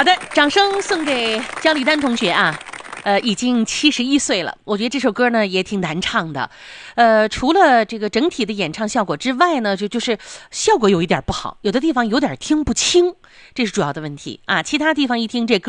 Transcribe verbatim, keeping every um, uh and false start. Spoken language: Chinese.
好的，掌声送给姜丽丹同学啊。呃，已经七十一岁了。我觉得这首歌呢也挺难唱的，呃，除了这个整体的演唱效果之外呢，就就是效果有一点不好，有的地方有点听不清，这是主要的问题啊。其他地方一听这歌。